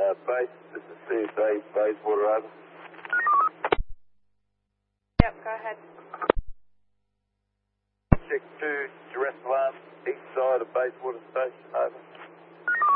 Base, this is CSA, Bayswater, over. Yep, go ahead. Check 2, Duress Alarm, east side of Bayswater Station,